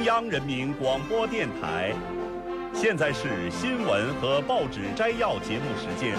央人民广播电台。现在是新闻和报纸摘要节目时间。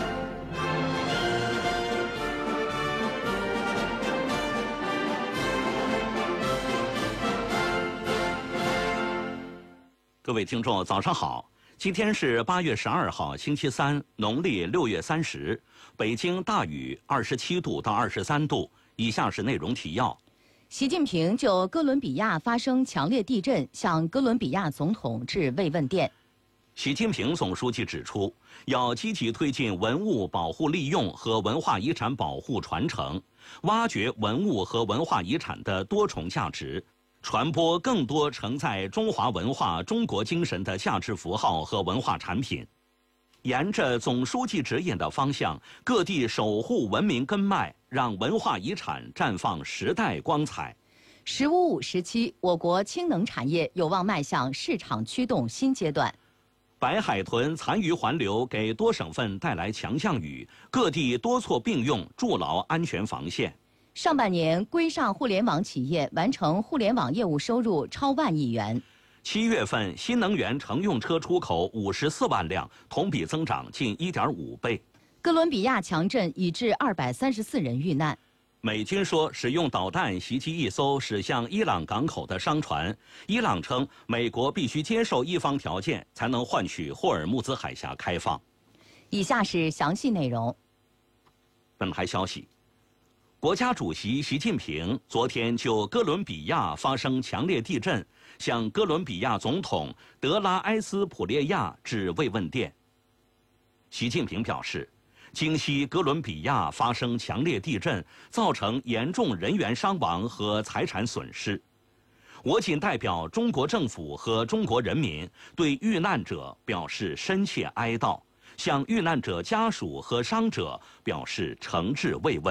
各位听众，早上好！今天是8月12号，星期三，农历6月30。北京大雨，27度到23度。以下是内容提要。 习近平就哥伦比亚发生强烈地震向哥伦比亚总统致慰问电。 习近平总书记指出，要积极推进文物保护利用和文化遗产保护传承，挖掘文物和文化遗产的多重价值，传播更多承载中华文化、中国精神的价值符号和文化产品。沿着总书记指引的方向，各地守护文明根脉，让文化遗产绽放时代光彩。 “十五五”时期，我国氢能产业有望迈向市场驱动新阶段。 白海豚残余环流给多省份带来强降雨，各地多措并用，筑牢安全防线。 上半年，规上互联网企业完成互联网业务收入超1万亿元。 7月份，新能源乘用车出口54万辆，同比增长近1.5倍。 哥伦比亚强震已致234人遇难。 美军说使用导弹袭击一艘驶向伊朗港口的商船，伊朗称美国必须接受一方条件，才能换取霍尔木兹海峡开放。 以下是详细内容。 本台消息，国家主席习近平昨天就哥伦比亚发生强烈地震，向哥伦比亚总统德拉埃斯普列亚致慰问电。习近平表示，今夕哥伦比亚发生强烈地震，造成严重人员伤亡和财产损失。我谨代表中国政府和中国人民对遇难者表示深切哀悼，向遇难者家属和伤者表示诚挚慰问。